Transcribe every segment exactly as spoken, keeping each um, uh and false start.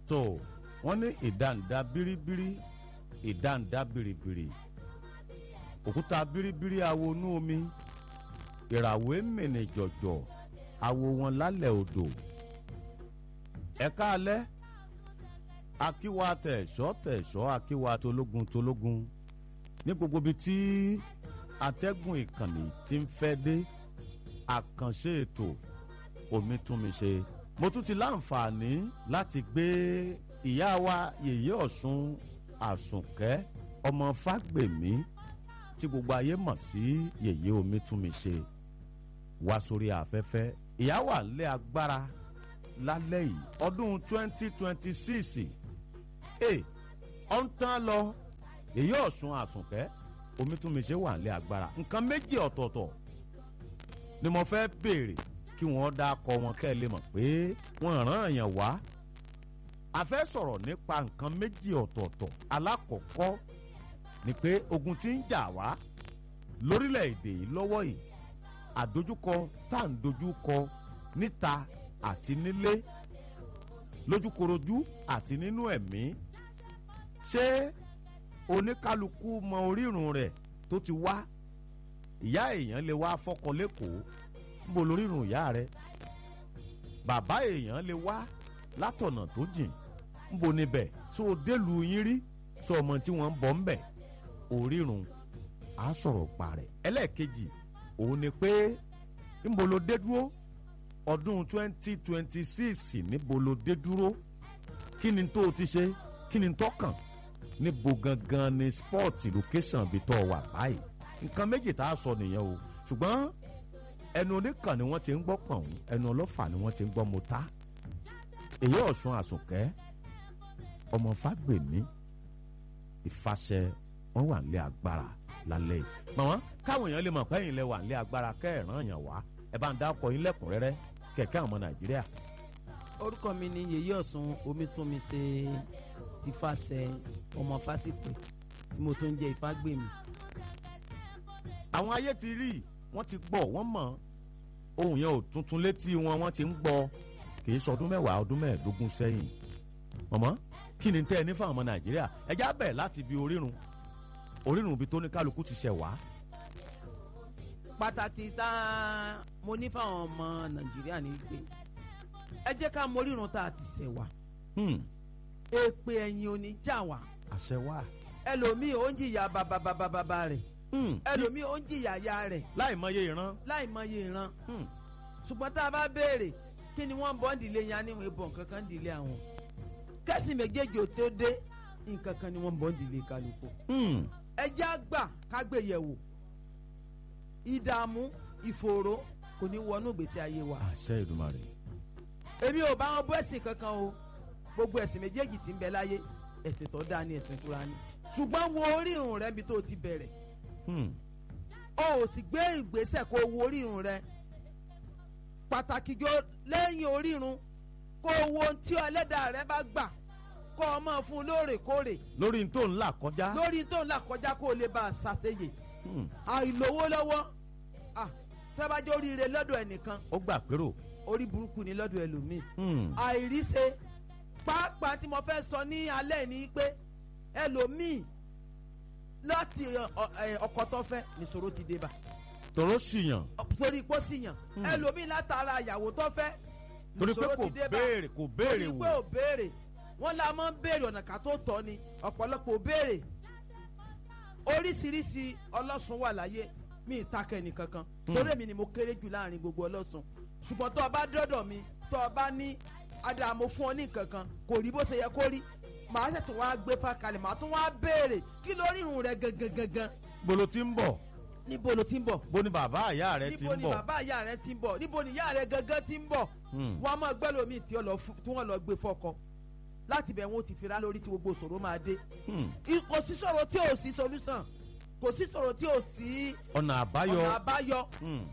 tó wọ́n ní ìdáǹdá bíríbírí ìdáǹdá bìrìbìrì òkúta bíríbírí awo inú omi ìràwé mìnì jọ̀jọ̀ awo wọn lálẹ́ odò ẹ̀ka alẹ́ akíwa tẹ̀sọ́ tẹ̀sọ́ akíwa tológun tológun ní gbogbo ibi tí atẹ́gùn ìkànnì ti ń fẹ́ dé àkànṣe ètò omi tún mi ṣe mo tún ti láǹfààní láti gbé ìyá wa yèyé ọ̀ṣun àsùnkẹ́ ọmọ fágbèmí tí gbogbo ayé mọ̀ sí yèyé omi tún mi ṣe wá sórí afẹ́fẹ́ ìyá wà lé agbára lálẹ́ yìí ọdún twenty twenty six ẹ̀ ọ̀ ń tán lọ yèyé ọ̀ṣun àsùnkẹ́ omi tún mi ṣe wà lé agbára nǹkan méjì ọ̀tọ̀ọ̀tọ̀ ni mo fẹ́ béèrè kí wọ́n dá kọ wọn kẹ́ ẹ lè mọ̀ pé wọ́n rán èèyàn wá a fẹ́ sọ̀rọ̀ nípa nǹkan méjì ọ̀tọ̀ọ̀tọ̀ alákọ̀ọ́kọ́ ni pé ogun tí ń jà wá lórílẹ̀‐èdè yìí lọ́wọ́ yìí àdójúkọ tá à ń dojúkọ níta àti nílé lójúkorojú àti nínú ẹ̀mí ṣé oníkálukú mọ orírun rẹ̀ tó ti wá ìyá èèyàn lè wá fọ́kọ lẹ́kọ̀ọ́ níbo lórírun ìyá rẹ̀ bàbá èèyàn lè wá látọ̀nà tó jìn níbo níbẹ̀ tó o délùú yín rí sọ ọmọ tí wọ́n ń bọ̀ ń bẹ̀ orírun á sọ̀rọ̀ pa rẹ̀ ẹlẹ́ẹ̀kejì òun ni pé níbo ló dé dúró ọdún twenty twenty six níbo ló dé dúró kí ni tó o ti ṣe kí ni tó kàn níbo gangan ni sport location bí tó wà báyìí nǹkan méjì tá a sọ nìyẹn o ṣùgbọ́n ẹnu oníkan ni wọ́n ti ń gbọ́ pọ̀n ẹnu ọlọ́fà ni wọ́n ti ń gbọ́ mọ́tá èyí ọ̀ṣun àsùnkẹ́ ọmọ fágbèmí ìfàṣẹ wọn wà nílé agbára lálẹ́ yìí màmá káwọn èèyàn lè mọ̀ pé ẹ̀yin lẹ wà nílé agbára kẹ́ẹ̀ràn yàn wá ẹ bá ń dákọ̀ yín lẹ́kùnrẹ́rẹ́ kẹ̀kẹ́ àwọn ọmọ nàìjíríà. orúkọ mi ni yèyé ọ̀ṣun omítúnmiṣe ti fàṣẹ ọmọ fásitì tí mo tún jẹ́ ìfágbèmí. àwọn ayé ti rí wọ́n ti gbọ́ wọ́n mọ̀ ohun yẹn ò tuntun létí wọn wọ́n ti ń gbọ́ kì í sọdún mẹ́wàá ọdún mẹ́ẹ̀ẹ́dógún sẹ́yìn mọ̀mọ́ kí ni tẹ́ ẹ ní fáwọn ọmọ nàìjíríà ẹ já bẹ̀ láti bi orírun orírun ibi tó ní kálukú ti ṣẹ̀ wá. pàtàkì tá mo ní fáwọn ọmọ nàìjíríà ní pé ẹ jẹ́ ká morírun tá a ti ṣẹ̀ wá èpè ẹ̀yìn ò ní já wá. àṣẹ wá. ẹlòmíì ó ń jìyà bàbàbàbàbà rẹ̀ ẹlòmíì ó ń jìyà ya rẹ̀. láì mọye ìran. láì mọye ìran. ṣùgbọ́n tá a bá béèrè kí ni wọ́n ń bọ́ ń dìlé yẹn níwọ̀n ìbọn nǹkan kan dìlé àwọn kẹ́sì méjèèjì ò tó dé nǹkan kan ni wọ́n ń bọ́ ń dìlé kálukú. ẹjẹ́ àgbà kágbéyẹ̀wò ìdààmú ìfòòró kò ní wọnú ìgbésí ayé wa. àṣẹ Èdùmàrè. èmi ò bá wọn bọ́ ẹ̀sìn kankan o gbogbo ẹ̀sìn méjèèjì tí ń bẹ láyé ẹ̀sìn tó dáa ní ẹ̀sìn ìtura ni ṣùgbọ́n wo orírun rẹ bí tó ti bẹ̀rẹ̀ o ò sì gbé ìgbésẹ̀ kó wo orírun rẹ pàtàkì jọ lẹ́yìn orírun kó wo ohun tí ẹlẹ́dàá rẹ bá gbà kó o máa fún un lóòrèkóòrè. lórí tó ń là kọjá. lórí tó ń là kọjá kó o lè bá a ṣàṣeyè. àìlówó lọ́wọ́ tẹ́bájọ́ oríire lọ́dọ̀ ẹnìkan. ó gbà pérò. orí burúkú ni lọ́dọ̀ ẹlòmíì. àìríṣe pàápàá tí mo fẹ́ sọ ní alẹ́ ni pé ẹlòmíì láti ọkọ tó fẹ́ nìṣòro ti dé bá. tòró síyàn. torí ipò síyàn. ẹlòmíì látara ìyàwó tó fẹ́ torí pé kò béèrè kò béèrè wò. torí pé ò béèrè wọ́n la máa ń béèrè ọ̀nà ká tó tọ́ ni ọ̀pọ̀lọpọ̀ béèrè oríṣiríṣi ọlọ́sùn wà láyé mi ì takẹ́ ní kankan torí èmi ni mo kéré jù láàrin gbogbo ọlọ́sùn ṣùgbọ́n tó o bá dọ́dọ̀ mi tó o bá ní àdàmú fún ọ ní kankan kò rí bó ṣe yẹ kó rí màá ṣètò wá gbé fàkalẹ̀ màá tún wá béèrè kí lórí irun rẹ gangan gangan. bolo ti ń bọ̀. níbo ló ti ń bọ̀. bó ni bàbá ìyá rẹ ti ń bọ̀. níbo ni bàbá ìyá rẹ ti ń bọ̀ níbo ni ìyá rẹ gangan ti ń bọ̀. wọ́n á máa gbẹ́ lómi tí wọ́n lọ gbé fọ́kọ láti bẹ̀ wọ́n ti fira lórí tí gbogbo ṣòro máa dé. kò sí ṣòro tí ò sí solution kò sí ṣòro tí ò sí ọ̀nà àbáyọ. ọ̀nà àbáyọ.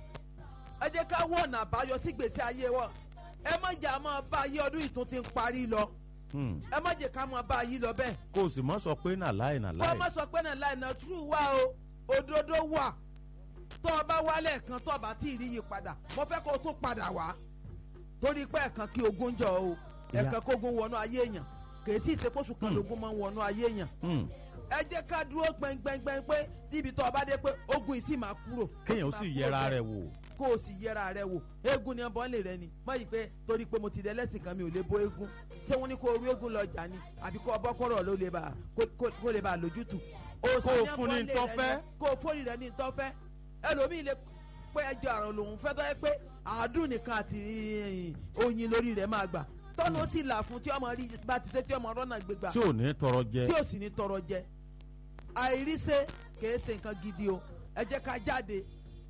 ẹ jẹ́ ká wọ ọ̀nà àbáyọ sí gbèsè ayé wọn ẹ má jà máa bá ayé ọdún ìtún ti ń parí lọ ẹ má jẹ́ ká máa bá ayé lọ bẹ́ẹ̀. kò sì mọ́ sọ pé nà láì nà láì. kó má sọ pé nà láì nà true wá o òdodo wà tó o bá wálẹ̀ kan tó o bá tí ì rí yí padà mo fẹ́ kó o tún padà wá torí pé ẹ̀kan kí ogun jọ o ẹ̀kan kógun wọnú ayé èèyàn kèé sì ṣe pósù kan lógún máa ń wọnú ayé yàn ẹ jẹ́ ká dúró gbẹngbẹngbẹng pé níbi tó ọba dé pé ogun yìí sì máa kúrò. kéèyàn ó sì yẹra rẹ̀ wò. kó o sì yẹra rẹ̀ wò eégún ni ọbọ̀ lè rẹ ni mọ̀ yìí pé torí pé mo ti dẹ lẹ́sìn kan mi ò lè bó eégún ṣé wọ́n ní kó orí eégún lọ jà ni àbí kó ọbọ̀ kọ́rọ̀ ló lè bá kó lè bá lójútù. kó o fún ní ntọ́fẹ́. kó o fóònì rẹ ní ntọ́fẹ́ ẹlòmíì lè pé ẹjọ́ àrùn lòun fẹ́ tọ́ ẹ pé àádùn nìkan àti oyin lórí rẹ̀ máa gbà tọ́nu ó sì là fún tí ọmọ rí bá ti ṣe tí ọmọ rọ́nà gbégbà. tí ò ní tọrọ jẹ. tí ò sì ní tọrọ jẹ àìríṣe kìí ṣe nǹkan gidi o ẹ jẹ́ ká jáde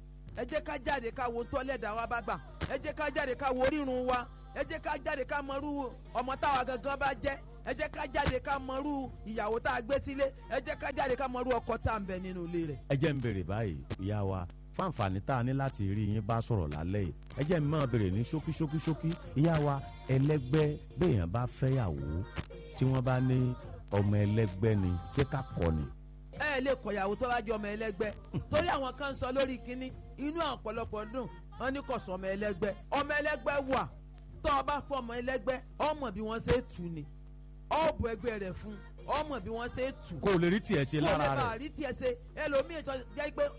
ẹ jẹ́ ká jáde ká wo tọ́lẹ̀dá wa bá gbà ẹ jẹ́ ká jáde ká wo orírun wa ẹ jẹ́ ká jáde ká mọrú ọmọ táwa gangan bá jẹ́ ẹ jẹ́ ká jáde ká mọrú ìyàwó tá a gbé sílé ẹ jẹ́ ká jáde ká mọrú ọkọ tá a ń bẹ nínú ilé rẹ̀. ẹ jẹ́ ń bèrè báyìí ìyá wa fáǹfààní tá a ní láti rí yín bá sọ̀rọ̀ lálẹ́ yìí ẹ jẹ́ mi máa bèrè ní ṣókí ṣókí ṣókí ìyá wa ẹlẹ́gbẹ́ béèyàn bá fẹ́yàwó tí wọ́n bá ní ọmọ ẹlẹ́gbẹ́ ni ṣé ká kọ́ ni. ẹ lè kọ̀yàwó tó bá jẹ́ ọmọ ẹlẹ́gbẹ́ torí àwọn kan sọ lórí kínní inú ọ̀pọ̀lọpọ̀ dùn wọ́n ní kò sọ ọmọ ẹlẹ́gbẹ́ ọmọ ẹlẹ́gbẹ́ wà tó o bá fọ ọmọ ẹlẹ́gbẹ́ ọmọ bí wọ́n ṣe tù ní ọ̀bù ẹgbẹ́ rẹ̀ fún ọmọ bí wọ́n ṣe tù. kò lè rí tiẹ̀ ṣe lára rẹ̀ kò lè bá rí tiẹ̀ ṣe ẹlòmíì tó jẹ́ pé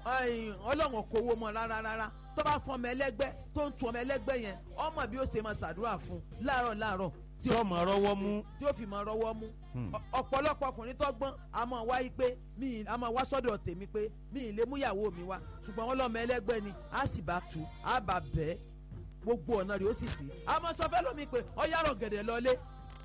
ọlọ́run kò wo mọ́ rárá rárá tó bá fọ ọmọ ẹlẹ́gbẹ́ tó ń tu ọmọ ẹlẹ́gbẹ́ yẹn ọmọ bí ó ṣe máa ṣàdúrà fún láàárọ̀ láàárọ̀ tí ó máa rọ́wọ́ mú. tí ó fi máa rọ́wọ́ mú. ọ̀pọ̀lọpọ̀ ọkùnrin tó gbọ́n a máa wá yí pé mi a máa wá sọ́dọ̀ tèmi pé mi ì lè mú ìyàwó mi wá ṣùgbọ́n wọn lọ́mọ ẹlẹ́gbẹ́ ni a sì bá tu a bá bẹ́ẹ̀ gbogbo ọ̀nà rẹ̀ ó sì sí. a máa sọ fẹ́ lómi pé ọ̀yàrọ̀ gẹ̀dẹ̀ lọlé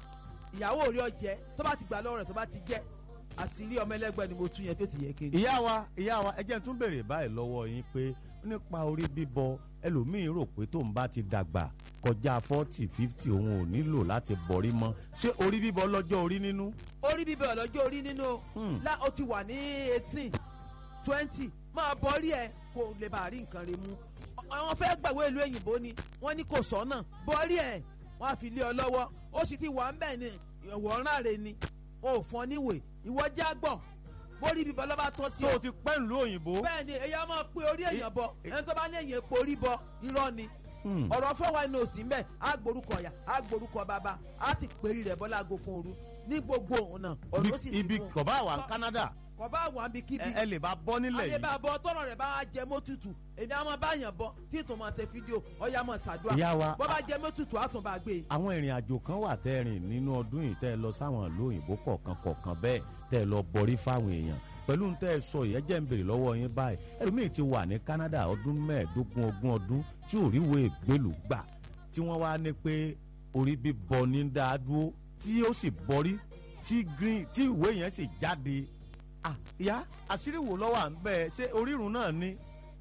ìyàwó rí ọjẹ́ tó bá ti gbà lọ́wọ́ rẹ̀ tó bá ti jẹ́ àṣírí ọmọ ẹlẹ́gbẹ́ ni mo tún yẹn tó sì yẹ kéde. ìyá wa ìyá wa ẹ jẹ́ n tún béèrè báyìí lọ́wọ́ yín pé nípa orí bíbọ ẹlòmíín rò pé tóun bá ti dàgbà kọjá forty fifty òun ò nílò láti bọ̀rí mọ́ ṣé orí bíbọ lọ́jọ́ orí nínú. orí bíbọ lọ́jọ́ orí nínú o lá o ti wà ní eighteen twenty máa bọ́rí ẹ kó lè bá rí nǹkan rẹ̀ mú àwọn fẹ́ gbàgbé ìlú òyìnbó ni wọ́n ní kò sọ́nà bọ́rí ẹ wọ́n á fi lé ọ lọ́wọ́ ó sì ti wà ń bẹ̀ ni ìwọ̀nrán rẹ̀ ni o ò fọ́n níwèé ìwọ já gbọ̀ bórí bíbọ lọ́ba tọ́ sí ọ. tó o ti pẹ́ ìlú òyìnbó. bẹ́ẹ̀ni èyàn máa pe orí èèyàn bọ ẹni tó bá ní èèyàn epo orí bọ irọ́ ni. ọ̀rọ̀ fọwọ́ inú òsì mbẹ́ á gborúkọ ọ̀yà á gborúkọ bàbá á sì péri rẹ̀ bọ́lá aago fún òru ní gbogbo ọ̀nà ọ̀rọ̀ ó sì ti fún. ibi kọ̀bá wà ní Canada. kọ̀bá wà níbi kíbi. ẹ lè bá bọ́ nílẹ̀ yìí. àlè bá bọ́ tọ́rọ̀ rẹ̀ bá jẹ mọ́tutù èmi á máa bá yàn bọ́ tí tó máa ṣe fídíò ọ̀yà máa ṣàdúrà. ìyá wa bọ́ bá jẹ mọ́tutù á tún bá gbé. àwọn ìrìn àjò kan wà tẹ́ rìn nínú ọdún yìí tẹ́ lọ sáwọn ìlú òyìnbó kọ̀ọ̀kan kọ̀ọ̀kan bẹ́ẹ̀ tẹ́ lọ bọrí fáwọn èèyàn pẹ̀lú ń tẹ́ ẹ sọ yìí ẹ jẹ́ ń béèrè lọ́wọ́ yín báyìí ẹlòmíì ti wà ní Canada ọdún mẹ́ẹ̀ẹ́dógún ogún ọdún tí ò rí ìwé ìgbélú gbà tí wọ́n wá ní pé orí bíbọ ní dáa dúró tí ó sì bọrí tí green tí ìwé yẹn sì jáde ah ìyá àṣírí wo lọ́wọ́ à ń bẹ́ẹ̀ ṣé orírun náà ni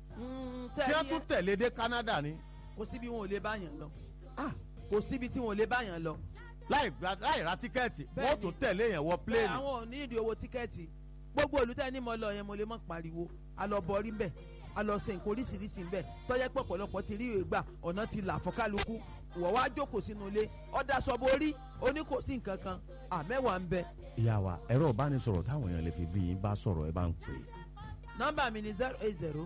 tí wọ́n tún tẹ̀lé dé Canada ni. kò síbi wọn ò lè báyàn lọ kò síbi tí wọn ò lè báyàn lọ. láì ra tíkẹ́ẹ̀tì wọ́n tún tẹ̀lé yẹn wọ pléènì. àwọn ò ní ìdí owó tíkẹ́ẹ̀tì gbogbo olùtẹ́ ní mo lọ yẹn mo lè mọ̀ pariwo alọ́bọ̀rí mbẹ̀ alọ́sẹ̀ nǹkan oríṣiríṣi mbẹ̀ tọ́jẹ́ pé ọ̀pọ̀lọpọ̀ ti rí ìwé gbà ọ̀nà ti là fún kálukú wọ̀ wá jókòó sínú ilé ọ̀dà sọ́bù orí oní kò sí nǹkan kan àmẹ́wàá ń bẹ. ìyá wa ẹ̀rọ ìbánisọ̀rọ̀ táwọn èèyàn lè fi bí yín bá sọ̀rọ̀ ẹ bá ń pè é. nọ́mbà mi ni zero eight zero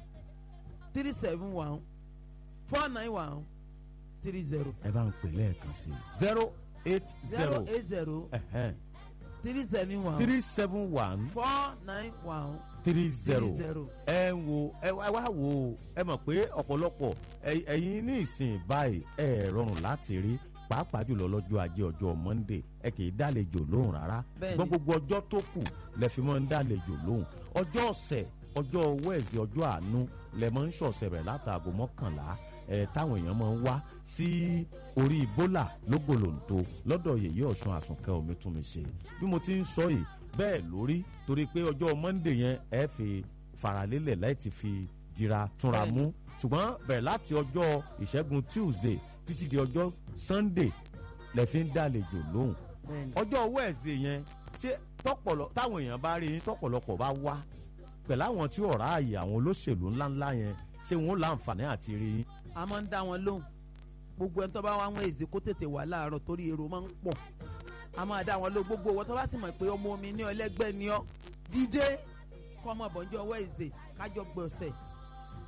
three seven one four nine one three zero. ẹ bá ń pè lẹ́ẹ̀kan sí i zero eight zero zero eight zero three seven one three seven one four nine one three zero. ẹ wo ẹ wá wo ẹ mọ̀ pé ọ̀pọ̀lọpọ̀ ẹ̀yin ní ìsìn báyìí ẹ rọrùn láti rí pàápàá jùlọ lọ́jọ́ ajé ọjọ́ Monday ẹ kì í dálejò lóhùn rárá ṣùgbọ́n gbogbo ọjọ́ tó kù lẹ fi máa ń dálejò lóhùn ọjọ́ ọ̀sẹ̀ ọjọ́ wẹ́ẹ̀sì ọjọ́ àánú lẹ máa ń ṣọ̀sẹ̀ rẹ̀ látàgò mọ́kànlá ẹ táwọn èèyàn máa ń wá sí orí bólà lógbòlòǹtò lọ́dọ̀ yèyé Ọ̀ṣun Àsùnkẹ́ Omítúnmiṣe bí mo ti ń sọ yìí bẹ́ẹ̀ lórí torí pé ọjọ́ Monday yẹn ẹ fi faralélẹ̀ láti fi dira túnra mú ṣùgbọ́n bẹ̀rẹ̀ láti ọjọ́ ìṣẹ́gun Tuesday títí di ọjọ́ Sunday lẹ fi ń dálejò lóhùn ọjọ́ Wednesday yẹn ṣé tọ́pọ̀lọ táwọn èèyàn bá rí yín tọ́pọ̀lọpọ̀ bá wá pẹ̀lú àwọn tí ọ̀rá ààyè àwọn olóṣèlú ńláńlá yẹn ṣé wọn ó láǹfààní àti rí yín. a máa ń dá wọn lóhùn gbogbo ẹni tó bá wá wọn èzè kó tètè wà láàárọ̀ torí èrò máa ń pọ̀ a máa dá wọn lóhùn gbogbo wọn tó bá sì mọ̀ pé ọmọ omi ní ọlẹ́gbẹ́ ni ọ́ dídé kọ́ ọmọ bọ̀njọ́ Wednesday kájọ gbọ̀nsẹ̀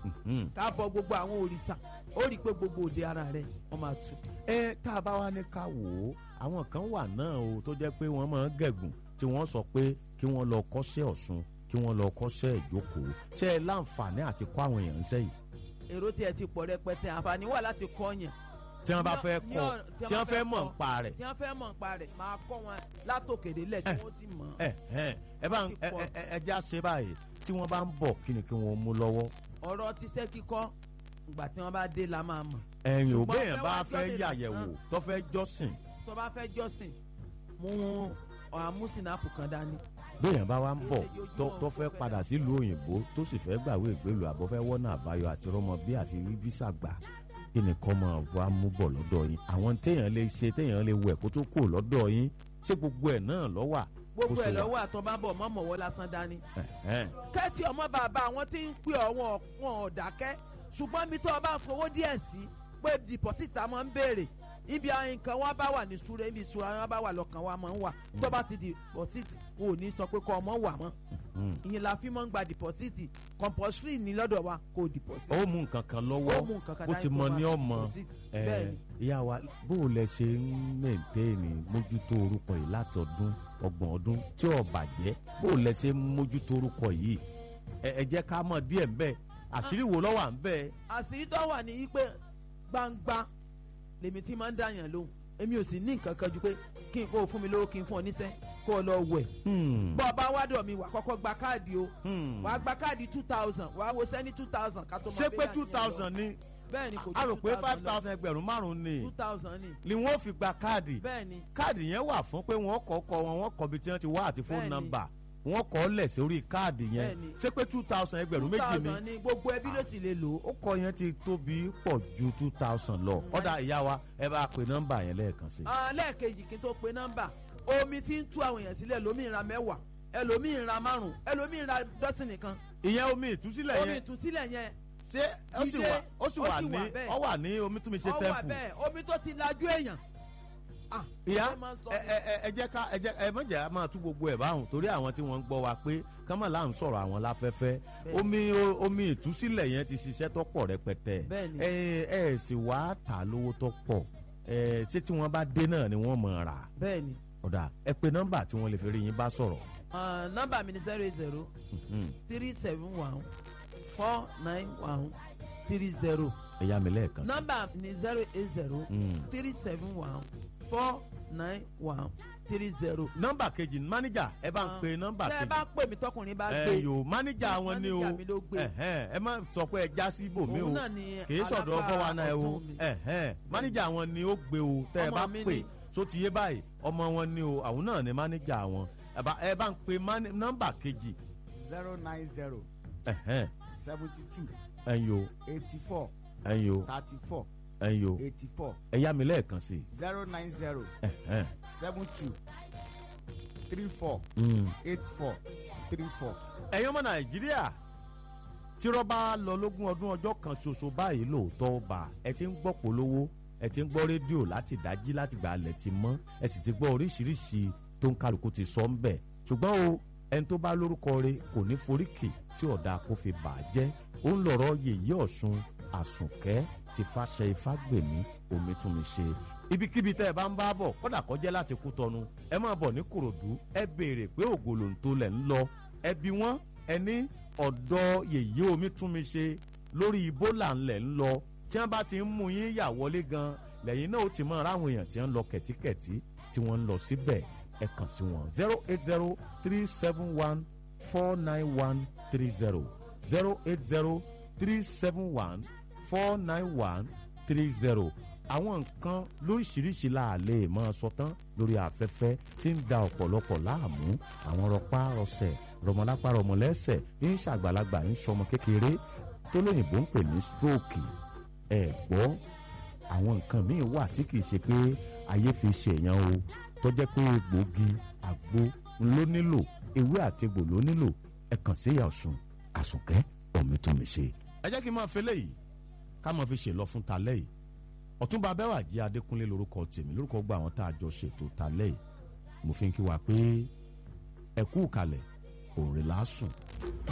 ká bọ gbogbo àwọn òrìṣà ó rí i pé gbogbo òde ara rẹ̀ wọ́n máa tú. ẹ tá a bá wá ní ká wò ó àwọn kan wà náà o tó jẹ́ pé wọ́n máa ń gẹ̀gùn tí wọ́n sọ pé kí wọ́n lọ kọ́ṣẹ́ Ọ̀ṣun kí wọ́n lọ kọ́ṣẹ́ ìjókòó ṣé ẹ láǹfààní àti kọ́ àwọn èèyàn ń sẹ́yìn. èrò tí ẹ ti pọ̀ rẹpẹtẹ àǹfààní wà láti kọ́ yẹn. tí wọ́n bá fẹ́ kọ́ tí wọ́n fẹ́ mọ̀ nípa rẹ̀. tí wọ́n fẹ́ mọ̀ nípa rẹ̀ máa kọ́ wọn látòkèdè lẹ̀ tí wọ́n ti mọ̀. ẹ ẹ ẹ bá ẹ já ṣe báyìí tí wọ́n bá ń bọ̀ kí ni kí wọ́n mú lọ́wọ́. ọ̀rọ̀ tíṣẹ́ kíkọ́ ìgbà tí wọ́n bá dé la máa mọ̀. ẹ̀yin ò bẹ́ẹ̀ bá fẹ́ yàyẹ̀wò tó fẹ́ jọ́sìn. tó bá fẹ́ jọ́sìn mú àmúsìnàpù kan dání. béèyàn bá wa ń bọ̀ tó fẹ́ padà sílùú òyìnbó tó sì fẹ́ gbàwé ìgbélú àbọ̀ fẹ́ wọ́nà àbáyọ àti rọ́mọ bí àti rí físà gbà kí ni kọ́ máa wá mú bọ̀ lọ́dọ̀ yín àwọn téèyàn lè ṣe téèyàn lè wẹ̀ kó tó kù lọ́dọ̀ yín ṣé gbogbo ẹ̀ náà lọ́wọ́ gbogbo ẹ̀ lọ́wọ́ àtọ́ bá bọ̀ mọ́mọ́ wọ́n lásán dání. kẹ́tì ọmọ bàbá àwọn tí ń pè ọ̀wọ́n ọ̀pọ̀n ọ̀dàkẹ́ ṣùgbọ́n mi tó o bá fowó díẹ̀ sí pé deposit a máa ń béèrè ibi nǹkan wa bá wà ní sùúrù ibi ìṣúra wọn bá wà lọ́kàn wa máa ń wà tó bá ti deposit o ò ní sọ pé kọ́ ọmọ wà mọ́ ìyẹn la fi máa ń gba deposit compulsory ní lọ́dọ̀ wa kò deposit. ó mú nǹkan kan lọ́wọ́ ó ti mọ ní ọmọ ìyá wa bó o lẹ ṣe ń mẹ́ǹtẹ́ẹ̀nì mójútó orúkọ yìí látọdún ọgbọ̀n ọdún tí ò bàjẹ́ bó o lẹ ṣe ń mójútó orúkọ yìí ẹ jẹ́ ká mọ̀ díẹ̀ ń bẹ́ẹ̀ àṣírí wo ló wà ń bẹ́ẹ̀. àṣírí tó wà ní wípé gbangba lèmi tí máa ń dàyàn lóhùn èmi ò sì ní nǹkan kan ju pé kí n kó o fún mi lówó kí n fún ọ níṣẹ́ kó o lọ wẹ̀. bọ́ ọ bá wádọ̀ mi wà kọ́kọ́ gba káàdì o wàá gba káàdì two thousand wàá wo sẹ́ni two thousand ká tó máa bẹ́ẹ̀ ṣé pé two thousand ni bẹ́ẹ̀ni kò a rò pé five thousand ẹgbẹ̀rún márùn-ún ni two thousand ni ni wọ́n fi gba káàdì bẹ́ẹ̀ni káàdì yẹn wà fún pé wọ́n kọ́ kọ́ wọn wọ́n kọ́ bí tí wọ́n ti wá àti fóònù nọ́mbà wọ́n kọ́ lẹ̀ sórí káàdì yẹn ṣé pé two thousand ẹgbẹ̀rún méjì ni two thousand ni gbogbo ẹbí ló sì lè lò. ó kọ yẹn ti tóbi pọ̀ ju two thousand lọ ọ̀dà ìyá wa ẹ bá pe nọ́mbà yẹn lẹ́ẹ̀kan sí. lẹ́ẹ̀kejì kí n tó pe nọ́mbà omi tí ń tú àwọn èèyàn sílẹ̀ lómi ìra mẹ́wàá ẹlòmí ìra márùn ẹlòmí ìra dọ́sìn nìkan. ìyẹn omi ìtúsílẹ̀ yẹn omi ìtúsílẹ̀ yẹn ṣé ó sì wà ó sì wà ní ó wà ní omi tún mi ṣe tẹ́ǹpù. ó wà bẹ́ẹ̀ omi tó ti lajú èèyàn. ìyá ẹ ẹ jẹ́ ká ẹ jẹ́ ẹ mọ̀jẹ̀ máa tú gbogbo ẹ̀ báwọn torí àwọn tí wọ́n ń gbọ́ wa pé kámọ́ là ń sọ̀rọ̀ àwọn láfẹ́fẹ́ omi omi ìtúsílẹ̀ yẹn ti ṣiṣẹ́ tó pọ̀ rẹpẹtẹ ẹ ẹ sì wá tà lówó tó pọ̀ ẹ ṣé tí wọ́n bá dé náà ni wọ́n mọ̀ rà. bẹ́ẹ̀ni. ọ̀dà ẹ pe nọ́mbà tí wọ́n lè fi rí yín bá sọ̀rọ̀. nọ́mbà mi ni zero eight zero three seven one four nine one three zero. ẹ yá mi lẹ́ẹ̀kan sí. nọ́mbà ni zero eight zero three seven one four nine one three zero. nọ́mbà kejì máníjà ẹ bá ń pe nọ́mbà kejì. tẹ ẹ bá pè mí tọkùnrin bá gbé. ẹ yòó máníjà wọn ni o ẹ má sọ pé ẹ já sí ibòmí o kì í sọ̀dọ̀ ọkọ wa náà ẹ o máníjà wọn ni ó gbé o tẹ ẹ bá pè so ti yé báyìí ọmọ wọn ni o àwọn náà ni máníjà wọn ẹ bá ń pe nọ́mbà kejì. zero nine zero seventy two ẹ̀yin o eighty four ẹ̀yin o thirty four ẹ̀yin o eighty four ẹ yá mi lẹ́ẹ̀kan sí i. zero nine zero seven two three four eight four three four. ẹ̀yin ọmọ nàìjíríà tí rọ́bà lọ lógún ọdún ọjọ́ kan ṣoṣo báyìí lóòótọ́ bá ẹ ti ń gbọ́ polówó ẹ ti ń gbọ́ rédíò láti dájí láti gbà alẹ̀ ti mọ́ ẹ sì ti gbọ́ oríṣiríṣi tó ń kálukú ti sọ ń bẹ̀ ṣùgbọ́n o ẹni tó bá lórúkọ rẹ̀ kò ní foríkì tí ọ̀dà kò fi bà á jẹ́ ó ń lọ̀rọ̀ yèyé ọ̀ṣun àsùnkẹ́ ti fàṣẹ ìfàgbèmí omi tún mi ṣe ibikíbi tẹ́ ẹ bá ń bá bọ̀ kódà kọjá láti kú tọnu ẹ máa bọ̀ ní kòròdú ẹ béèrè pé ògòlòǹtò lẹ̀ ń lọ ẹ bí wọ́n ẹ ní ọ̀dọ̀ yèyé omi tún mi ṣe lórí ibólà ńlẹ̀ ń lọ tí wọ́n bá ti ń mú yín yà wọlé gan lẹ́yìn náà ó ti mọ aráwọn èèyàn tí wọ́n ń lọ kẹ̀tíkẹ̀tí tí wọ́n ń lọ síbẹ̀ ẹ kàn sí wọn zero eight zero three seven one four nine one three zero zero eight zero three seven one four nine one three zero àwọn nǹkan lóríṣiríṣi la lè máa sọ tán lórí afẹ́fẹ́ tí ń da ọ̀pọ̀lọpọ̀ láàmú àwọn rọpá rọsẹ̀ rọmọlápá rọmọlẹ́sẹ̀ ń ṣàgbàlagbà ń sọmọ kékeré tó lóyìnbó ń pè ní stroke ẹ̀ gbọ́ àwọn nǹkan míì wà tí kìí ṣe pé ayé fi ṣèyàn o tó jẹ́ pé egbòogi àgbo ló nílò ewé àtegbò ló nílò ẹ kàn sí Ìyá Ọ̀ṣun Àsùnkẹ́ Ọ̀mìtúnmiṣe. ẹ jẹ́ kí n máa fi léyìí ká máa fi ṣèlọ fún talẹ́ yìí Ọ̀túnba Abẹ́wàjí Adékúnlé lórúkọ tèmi lórúkọ gba àwọn tá a jọ ṣètò talẹ́ yìí mo fi ń kí wa pé ẹ kú kalẹ̀ òǹrẹ̀ lásùn.